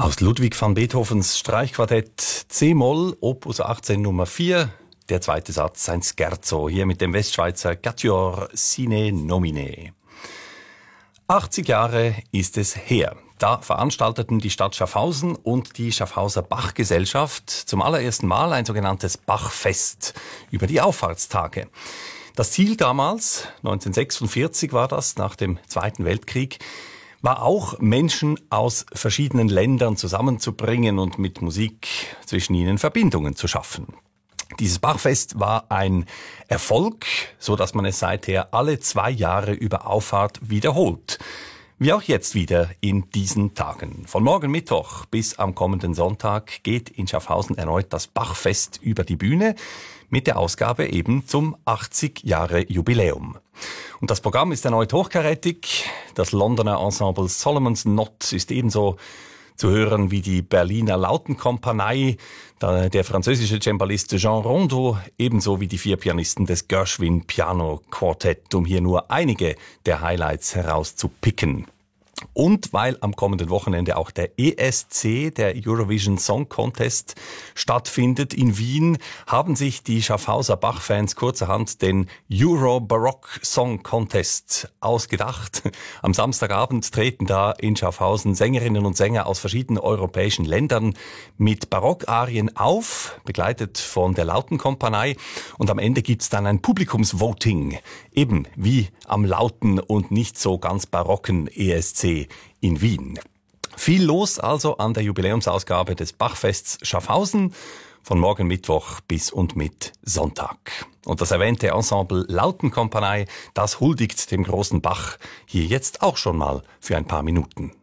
Aus Ludwig van Beethovens Streichquartett C-Moll, Opus 18 Nummer 4, der zweite Satz, ein Scherzo, hier mit dem Westschweizer Quatuor Sine Nomine. 80 Jahre ist es her. Da veranstalteten die Stadt Schaffhausen und die Schaffhauser Bachgesellschaft zum allerersten Mal ein sogenanntes Bachfest über die Auffahrtstage. Das Ziel damals, 1946 war das, nach dem Zweiten Weltkrieg, war auch, Menschen aus verschiedenen Ländern zusammenzubringen und mit Musik zwischen ihnen Verbindungen zu schaffen. Dieses Bachfest war ein Erfolg, so dass man es seither alle 2 Jahre über Auffahrt wiederholt. Wie auch jetzt wieder in diesen Tagen. Von morgen Mittwoch bis am kommenden Sonntag geht in Schaffhausen erneut das Bachfest über die Bühne mit der Ausgabe eben zum 80 Jahre Jubiläum. Und das Programm ist erneut hochkarätig. Das Londoner Ensemble Solomon's Knot ist ebenso zu hören wie die Berliner Lautenkompanie, der französische Cembalist Jean Rondeau, ebenso wie die 4 Pianisten des Gershwin Piano Quartett, um hier nur einige der Highlights herauszupicken. Und weil am kommenden Wochenende auch der ESC, der Eurovision Song Contest, stattfindet in Wien, haben sich die Schaffhauser Bach-Fans kurzerhand den Euro Baroque Song Contest ausgedacht. Am Samstagabend treten da in Schaffhausen Sängerinnen und Sänger aus verschiedenen europäischen Ländern mit Barockarien auf, begleitet von der Lautenkompanie. Und am Ende gibt's dann ein Publikumsvoting, eben wie am lauten und nicht so ganz barocken ESC in Wien. Viel los also an der Jubiläumsausgabe des Bachfests Schaffhausen von morgen Mittwoch bis und mit Sonntag. Und das erwähnte Ensemble Lautenkompanie, das huldigt dem großen Bach hier jetzt auch schon mal für ein paar Minuten.